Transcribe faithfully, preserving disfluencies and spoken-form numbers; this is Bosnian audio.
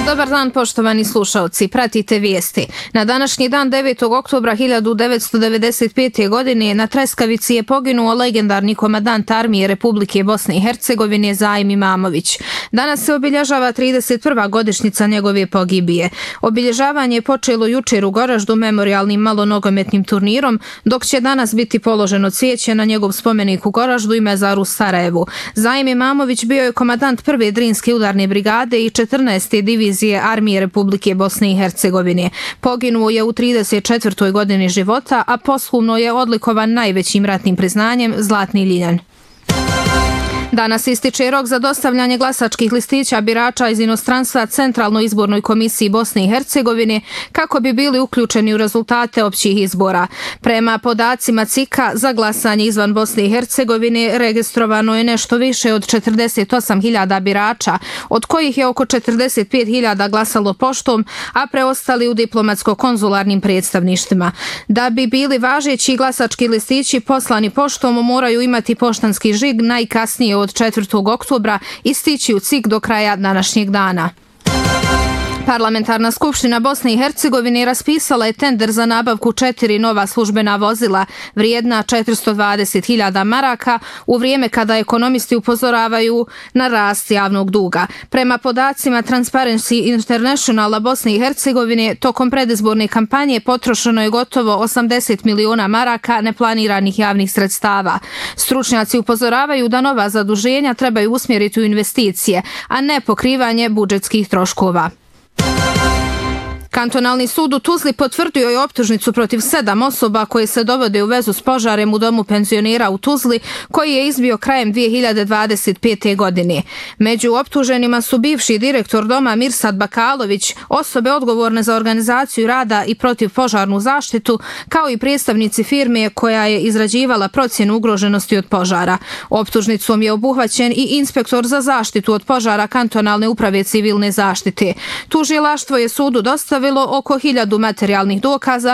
Dobar dan, poštovani slušalci, pratite vijesti. Na današnji dan devetog oktobra hiljadu devetsto devedeset pete. godine na Treskavici je poginuo legendarni komandant armije Republike Bosne i Hercegovine Zaim Imamović. Danas se obilježava trideset prva godišnjica njegove pogibije. Obilježavanje je počelo jučer u Goraždu memorijalnim malonogometnim turnirom, dok će danas biti položeno cvijeće na njegov spomenik u Goraždu i mezar u Sarajevu. Zaim Imamović bio je komandant prve Drinske udarne brigade i četrnaeste divizije armije Republike Bosne i Hercegovine. Poginuo je u trideset četvrtoj godini života, a posthumno je odlikovan najvećim ratnim priznanjem Zlatni ljiljan. Danas ističe rok za dostavljanje glasačkih listića birača iz inostranstva Centralnoj izbornoj komisiji Bosne i Hercegovine kako bi bili uključeni u rezultate općih izbora. Prema podacima C I K-a, za glasanje izvan Bosne i Hercegovine registrovano je nešto više od četrdeset osam hiljada birača, od kojih je oko četrdeset pet hiljada glasalo poštom, a preostali u diplomatsko-konzularnim predstavništvima. Da bi bili važeći glasački listići poslani poštom, moraju imati poštanski žig najkasnije od četvrtog oktobra i stići u C I K do kraja današnjeg dana. Parlamentarna skupština Bosne i Hercegovine raspisala je tender za nabavku četiri nova službena vozila vrijedna četiristo dvadeset hiljada maraka u vrijeme kada ekonomisti upozoravaju na rast javnog duga. Prema podacima Transparency Internationala Bosne i Hercegovine, tokom predizborne kampanje potrošeno je gotovo osamdeset miliona maraka neplaniranih javnih sredstava. Stručnjaci upozoravaju da nova zaduženja trebaju usmjeriti u investicije, a ne pokrivanje budžetskih troškova. Kantonalni sud u Tuzli potvrdio je optužnicu protiv sedam osoba koje se dovode u vezu s požarem u domu penzionera u Tuzli koji je izbio krajem dvije hiljade dvadeset pete. godine. Među optuženima su bivši direktor doma Mirsad Bakalović, osobe odgovorne za organizaciju rada i protivpožarnu zaštitu, kao i predstavnici firme koja je izrađivala procjenu ugroženosti od požara. Optužnicom je obuhvaćen i inspektor za zaštitu od požara kantonalne uprave civilne zaštite. Tužilaštvo je sudu dostavilo oko hiljadu materijalnih dokaza